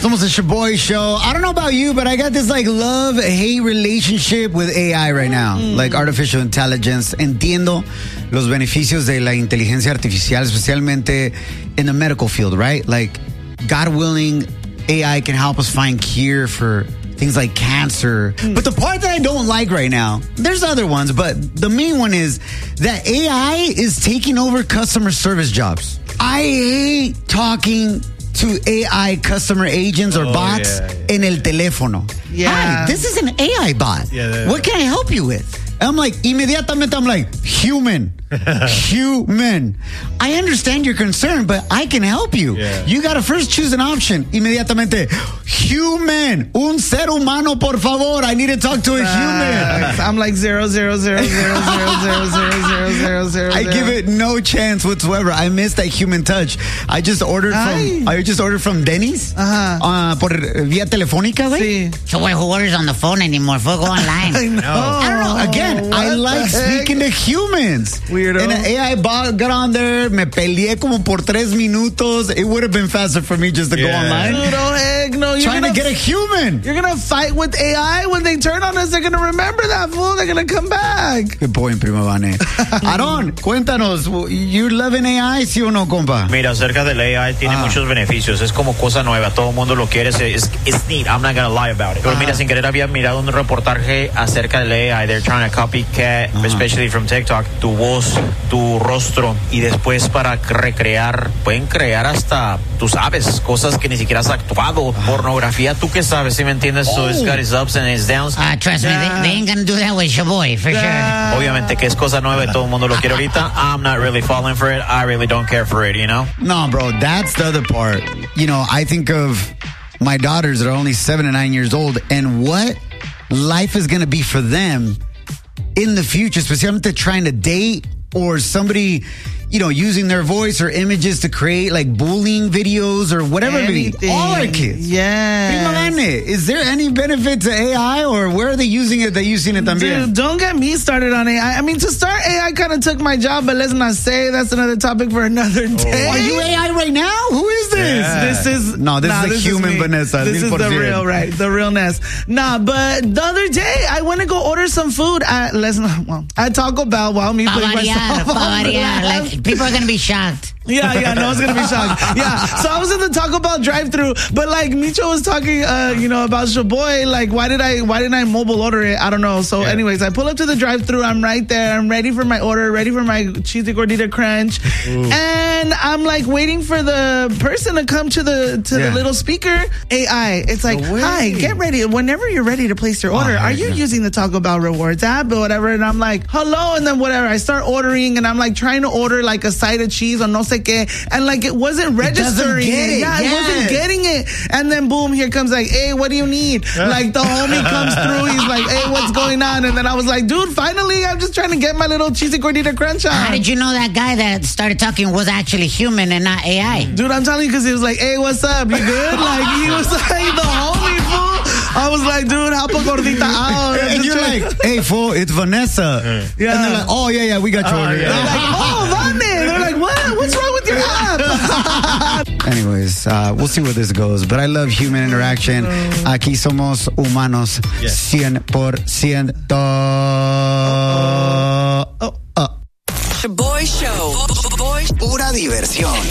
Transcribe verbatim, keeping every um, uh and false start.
Somos the Shaboy Show. I don't know about you, but I got this like love-hate relationship with A I right now. Mm. Like artificial intelligence. Entiendo los beneficios de la inteligencia artificial, especialmente in the medical field, right? Like, God willing, A I can help us find cure for things like cancer. Mm. But the part that I don't like right now, there's other ones, but the main one is that A I is taking over customer service jobs. I hate talking to A I customer agents or oh, bots yeah, yeah. en el teléfono. Yeah. Hi, this is an A I bot. Yeah, what can I help you with? I'm like, inmediatamente I'm like, human. Human. I understand your concern, but I can help you. Yeah. You got to first choose an option. Inmediatamente, human. Un ser humano, por favor. I need to talk to a human. I'm like zero, zero, zero, zero, zero, zero, zero, zero, zero. I give it no chance whatsoever. I miss that human touch. I just ordered Ay. from I just ordered from Denny's. Uh-huh. Uh, por vía telefónica, güey. Sí. So who orders on the phone anymore? Go online. I know. I don't know. Again, what I like speaking to humans. Weirdo. And an A I bot got on there, me peleé como por tres minutos. It would have been faster for me just to yeah. go online. Dude, oh heck no. You're Trying to get a human. You're going to fight with A I. When they turn on us, they're going to remember that fool. They're going to come back. Good point, Prima Vane. Aaron, cuéntanos. You loving A I, sí o no, compa? Mira, acerca del A I tiene ah. muchos beneficios. Es como cosa nueva. Todo el mundo lo quiere. Es it's neat. I'm not going to lie about it. Pero mira, sin querer había mirado un reportaje acerca del A I. They're trying to copycat, uh-huh. especially from TikTok, tu voz, tu rostro, y después para recrear, pueden crear hasta, tú sabes, cosas que ni siquiera has actuado, uh-huh. pornografía, tú qué sabes, si me entiendes, oh. so it's got its ups and its downs. Uh, trust yeah. me, they, they ain't gonna do that with Shaboy, for yeah. sure. Obviamente que es cosa nueva y todo el mundo lo quiere ahorita. I'm not really falling for it. I really don't care for it, you know? No, bro, that's the other part. You know, I think of my daughters that are only seven and nine years old, and what life is gonna be for them in the future, especially trying to date or somebody, you know, using their voice or images to create like bullying videos or whatever it may be. All our kids. Yeah. Is there any benefit to A I, or where are they using it that you've seen it también? Dude, don't get me started on A I. I mean, to start, A I kind of took my job, but let's not say that's another topic for another day. Oh. Are you A I right now? Who is this? Yeah. This is... No, this nah, is the this human is Vanessa. This is the real, right? The realness. Nah, but the other day, I went to go order some food at, let's not, well, at Taco Bell while me putting myself on the like, people are going to be shocked. Yeah, yeah, no one's gonna be shocked. Yeah, so I was in the Taco Bell drive-thru, but like Micho was talking, uh, you know, about Shaboy. Like, why did I, why didn't I mobile order it? I don't know. So, yeah. anyways, I pull up to the drive-thru. I'm right there. I'm ready for my order, ready for my cheesy gordita crunch, Ooh. and I'm like waiting for the person to come to the to yeah. the little speaker. A I, it's like, no hi, get ready. Whenever you're ready to place your order, oh, are you yeah. using the Taco Bell Rewards app or whatever? And I'm like, hello, and then whatever. I start ordering, and I'm like trying to order like a side of cheese or no sé qué, and like it wasn't registering. It it. Yeah, yes. it wasn't getting it. And then boom, here comes like, hey, what do you need? Like the homie comes through, he's like, hey, what's going on? And then I was like, dude, finally, I'm just trying to get my little cheesy gordita crunch on. How did you know that guy that started talking was actually human and not A I? Dude, I'm telling you, because he was like, hey, what's up? You good? Like he was like the homie fool. I was like, dude, help a gordita out. And you're like, hey, fool, it's Vanessa. Yeah. And they're like, oh, yeah, yeah, we got your oh, order. Yeah. They're like, oh, Vane. They're like, what? What's wrong with your app? Anyways, uh, we'll see where this goes. But I love human interaction. Aquí somos humanos. Yes. cien por ciento. Oh, oh. Shaboy Show. Boy. Pura diversión.